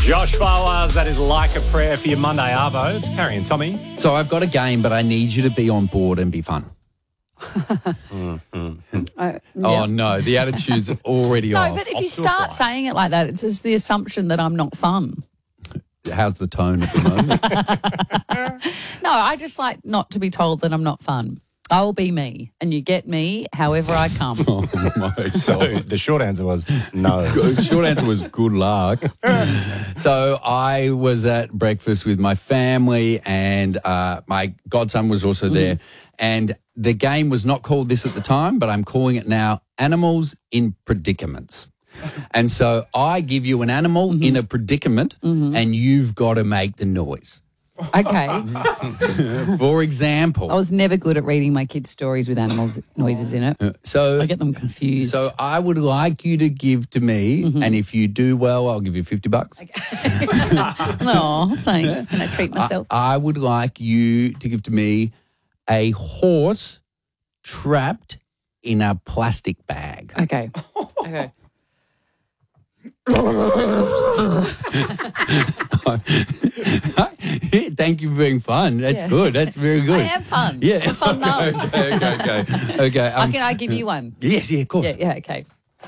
Josh Fawaz, that is Like a Prayer for your Monday Arvo. It's Carrie and Tommy. So I've got a game, but I need you to be on board and be fun. Oh, no, the attitude's already off. No, but if you start saying it like that, it's just the assumption that I'm not fun. How's the tone at the moment? No, I just like not to be told that I'm not fun. I'll be me, and you get me however I come. Oh, my So God. the short answer was no. Short answer was good luck. So I was at breakfast with my family and my godson was also there. And the game was not called this at the time, but I'm calling it now Animals in Predicaments. And so I give you an animal in a predicament and you've got to make the noise. Okay. For example. I was never good at reading my kids' stories with animals noises in it. So I get them confused. So I would like you to give to me, and if you do well, I'll give you $50. Oh, thanks. Can I treat myself? I would like you to give to me a horse trapped in a plastic bag. Okay. Okay. Thank you for being fun. That's good. That's very good. I am fun. Yeah. I'm a fun mum. Okay. Can I give you one? Yes, of course. Yeah, okay.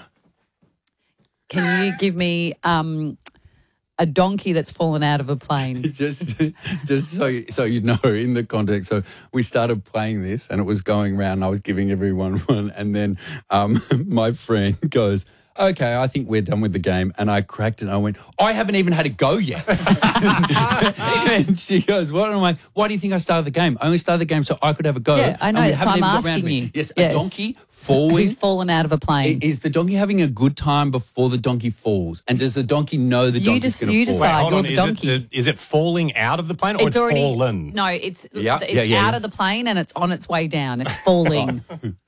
Can you give me a donkey that's fallen out of a plane? Just so you know, in the context, so we started playing this and it was going around and I was giving everyone one and then my friend goes, okay, I think we're done with the game. And I cracked it and I went, I haven't even had a go yet. And she goes, what? And I'm like, why do you think I started the game? I only started the game so I could have a go. Yeah, I know. And we That's why haven't I'm even got round asking to it. you. Yes, Yes. a donkey falling. Who's fallen out of a plane? Is the donkey having a good time before the donkey falls? And does the donkey know the donkey's going to fall? you decide. Hold You're on, the donkey. is it falling out of the plane or it's already fallen? No, it's Yeah, out yeah. of the plane and it's on its way down. It's falling.